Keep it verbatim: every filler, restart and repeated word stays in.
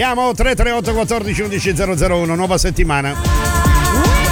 Andiamo tre tre otto quattordici undici zero zero uno, nuova settimana.